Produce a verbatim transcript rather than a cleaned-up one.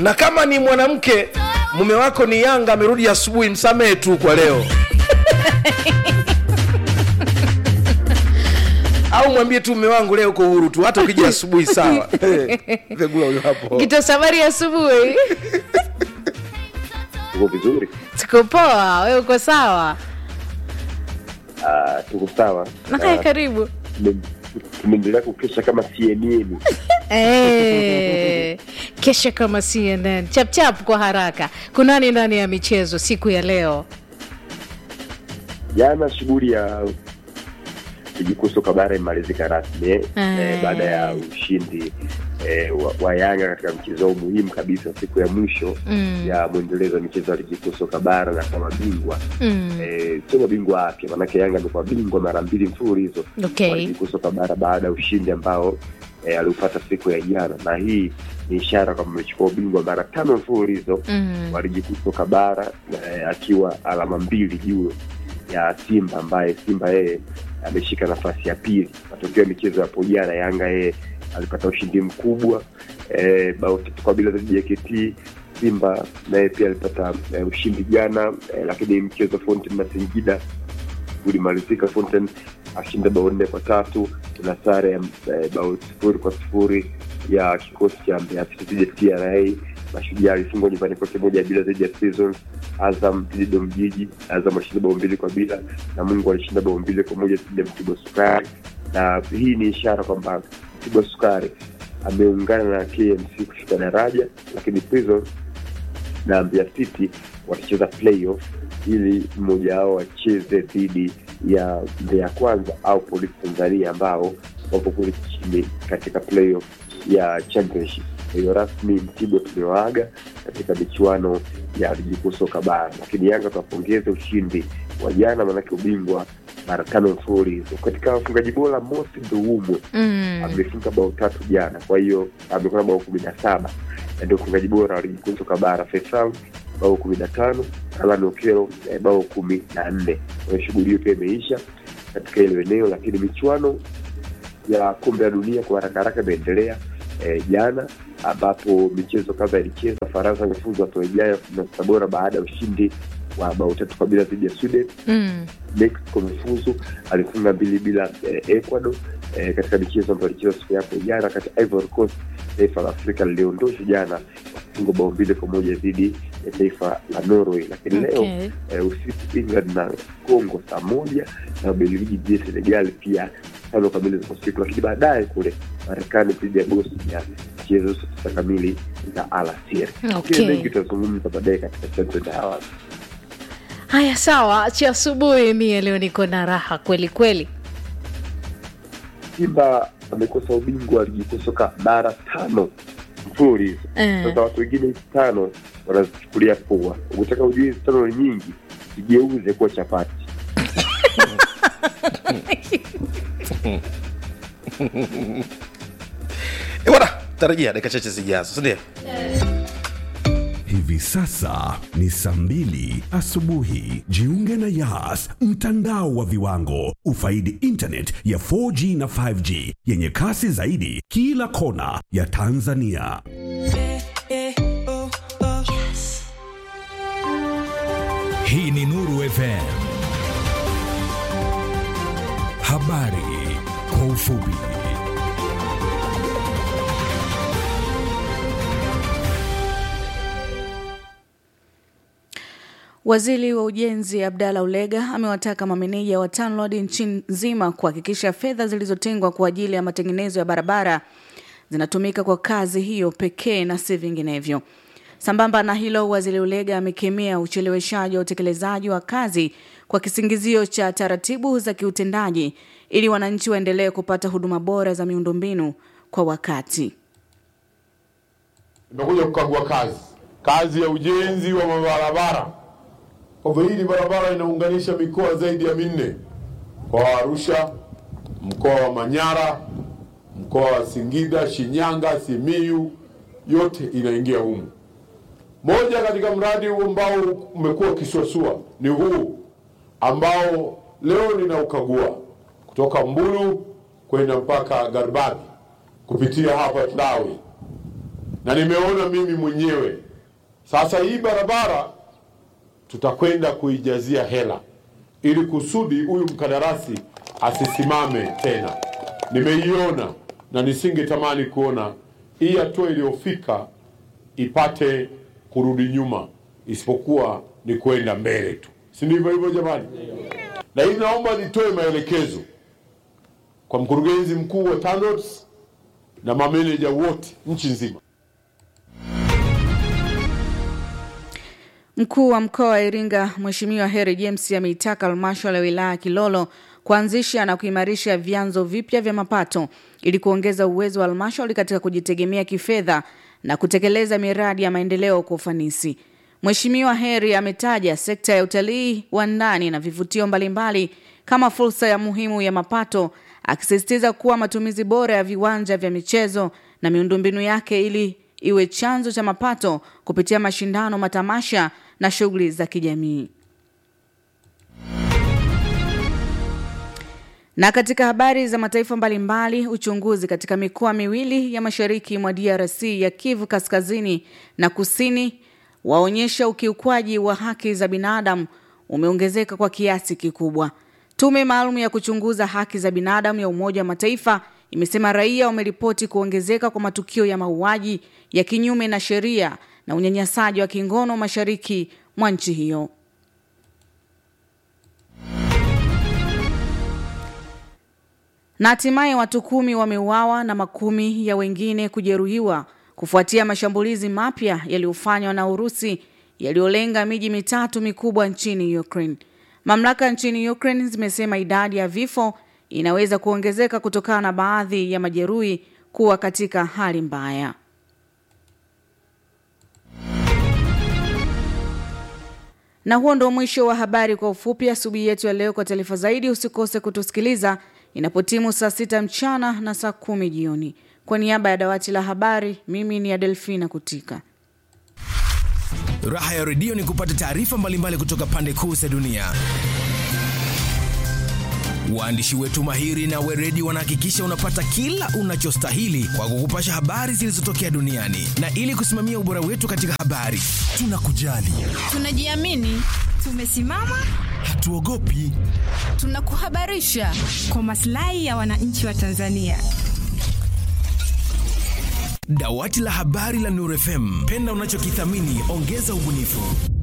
Na kama ni mwanamke mume wako ni Yanga amerudi asubuhi, msamehe tu kwa leo. Au mwambie tu mume wangu leo uko huru tu, hata ukija asubuhi sawa. Vegula huyo hapo. Kita safari asubuhi. Uko vizuri? Tuko poa, wewe uko sawa? Ah, tuko sawa. Na karibu. Tumeendelea kukesha kama C N N. Eh, kesha kama C N N. Chap chap kwa haraka. Kuna nani ndani ya michezo siku ya leo? Jana shughuli ya Jikuso Kabara imalizika rasmi eh, baada ya ushindi eh, wa, wa Yanga katika mchezo muhimu kabisa siku ya mwisho mm. ya mwendelezo wa michezo ya Jikuso Kabara na kama bingwa mm. eh, sio bingwa wake, maana Yanga amekuwa bingwa mara mbili mfululizo okay. kwa Jikuso Kabara baada ya ushindi ambao eh, aliupata siku ya jana, na hii ni ishara kwamba amechukua ubingwa mara tano mfululizo mm. wa Jikuso Kabara eh, akiwa alama mbili juu ya Simba ambaye Simba yeye ameshika nafasi ya pili. Matokeo ya michezo hapo jana, Yanga yeye alipata ushindi mkubwa eh bao tatu kwa bila dhidi ya J K T. Simba naye pia alipata eh, ushindi jana eh, lakini mchezo Fountain na Singida ulimalizika Fountain ashinda bao nne kwa tatu na sare ya eh, bao sifuri kwa sifuri ya kikosi cha Mbeya City dhidi ya T R A. Mashujaa alifungwa nyumbani kwa moja bila dhidi ya Seasons. Azam dhidi ya Mjiji, Azam alishinda bao mbili kwa bila, na Mungu alishinda bao mbili kwa moja dhidi ya Mtibwa Sukari. Na hii ni ishara kwamba Mtibwa Sukari ameungana na K M C kufika daraja, lakini Seasons na Mbeya City watacheza playoff ili mmoja wao acheze dhidi ya Mbeya Kwanza au Polisi Tanzania ambao wapo kule chini katika playoff ya championship. Hiyo rasmi Mtibwa tumewaaga katika michuano ya Jikuso Kabara, lakini Yanga tunapongeza ushindi wa jana, maana ubingwa mara tano mfululizo. Katika wafungaji bora Mosi Nduumwe mm. amefunga bao tatu jana, kwa hiyo amekuwa bao kumi na saba, ndio mfungaji bora wa Jikuso Kabara. Faisal bao kumi na tano, Alan Okelo eh, bao kumi na nne. Kwa shughuli hiyo pia imeisha katika ile eneo, lakini michuano ya kombe la dunia kwa haraka haraka imeendelea eh, jana ambapo michezo kadhaa ilicheza. Faransa imefuzwa hatua ijayo na bora baada ya ushindi wa bao tatu kwa bila dhidi ya Sweden. Mm. Mexico imefuzu alifunga mbili bila eh, Ecuador eh, katika michezo ambayo ilichezwa siku hapo jana. Katika Ivory Coast taifa la Afrika liliondoshwa jana kufunga bao mbili kwa moja dhidi ya taifa la Norway, lakini okay. leo eh, usiku England na Congo saa moja na Belgiji dhidi ya Senegal pia tano kamili za usiku, lakini baadaye kule Marekani dhidi ya Bosnia mchezo saa kamili za alasiri. Okay. Mengi tutazungumza baadaye katika Central Hours. Haya sawa, cha asubuhi mimi leo niko na raha kweli kweli. Simba amekosa ubingwa wa Jikuso Kabara tano mfululizo. Uh. Sasa watu wengine tano wanazichukulia poa. Ukitaka ujue hizo tano ni nyingi, sigeuze kwa chapati. Eh bwana, tarajia dakika chache zijazo, ndio. Hivi sasa ni saa mbili asubuhi. Jiunge na Yas, mtandao wa viwango. Ufaidi internet ya four G na five G yenye kasi zaidi kila kona ya Tanzania. Yes. Hii ni Nuru F M. Habari kwa ufupi. Waziri wa Ujenzi Abdalla Ulega amewataka mameneja wa TANROADS nchini nzima kuhakikisha fedha zilizotengwa kwa ajili ya matengenezo ya barabara zinatumika kwa kazi hiyo pekee na si vinginevyo. Sambamba na hilo, Waziri Ulega amekemea ucheleweshaji wa utekelezaji wa kazi kwa kisingizio cha taratibu za kiutendaji ili wananchi waendelee kupata huduma bora za miundombinu kwa wakati. Nimekuja kukagua kazi, kazi ya ujenzi wa barabara. Kwa hili barabara inaunganisha mikoa zaidi ya minne. Mkoa wa Arusha, mkoa wa Manyara, mkoa wa Singida, Shinyanga, Simiyu, yote inaingia humu. Moja katika mradi huu ambao umekuwa kisuasua ni huu ambao leo ninaukagua kutoka Mbulu kwenda mpaka Garbabi kupitia hapa Tlawi. na nimeona mimi mwenyewe. Sasa hii barabara tutakwenda kuijazia hela ili kusudi huyu mkandarasi asisimame tena. Nimeiona na nisingetamani kuona hii hatua iliyofika ipate kurudi nyuma, isipokuwa ni kwenda mbele tu. Si ndivyo hivyo jamani? Na hii naomba nitoe maelekezo kwa mkurugenzi mkuu wa TANROADS na mameneja wote nchi nzima. Mkuu wa mkoa wa Iringa Mheshimiwa Heri James ameitaka halmashauri ya wilaya Kilolo kuanzisha na kuimarisha vyanzo vipya vya mapato ili kuongeza uwezo wa halmashauri katika kujitegemea kifedha na kutekeleza miradi ya maendeleo kwa ufanisi. Mheshimiwa Heri ametaja sekta ya utalii wa ndani na vivutio mbalimbali kama fursa ya muhimu ya mapato, akisisitiza kuwa matumizi bora ya viwanja vya michezo na miundombinu yake ili iwe chanzo cha mapato kupitia mashindano, matamasha na shughuli za kijamii. Na katika habari za mataifa mbalimbali, uchunguzi katika mikoa miwili ya mashariki mwa D R C ya Kivu Kaskazini na Kusini waonyesha ukiukwaji wa haki za binadamu umeongezeka kwa kiasi kikubwa. Tume maalum ya kuchunguza haki za binadamu ya Umoja wa Mataifa imesema raia wameripoti kuongezeka kwa matukio ya mauaji ya kinyume na sheria na unyanyasaji wa kingono mashariki mwa nchi hiyo. Na hatimaye watu kumi wameuawa na makumi ya wengine kujeruhiwa kufuatia mashambulizi mapya yaliyofanywa na Urusi yaliyolenga miji mitatu mikubwa nchini Ukraine. Mamlaka nchini Ukraine zimesema idadi ya vifo inaweza kuongezeka kutokana na baadhi ya majeruhi kuwa katika hali mbaya. Na huo ndio mwisho wa habari kwa ufupi asubuhi yetu ya leo. Kwa taarifa zaidi usikose kutusikiliza inapotimu saa sita mchana na saa kumi jioni. Kwa niaba ya dawati la habari, mimi ni Adelfina Kutika. Raha ya redio ni kupata taarifa mbalimbali kutoka pande kuu za dunia. Waandishi wetu mahiri na weredi wanahakikisha unapata kila unachostahili kwa kukupasha habari zilizotokea duniani. Na ili kusimamia ubora wetu katika habari, tunakujali, tunajiamini, tumesimama, hatuogopi, tunakuhabarisha kwa maslahi ya wananchi wa Tanzania. Dawati la habari la Nuru F M, penda unachokithamini, ongeza ubunifu.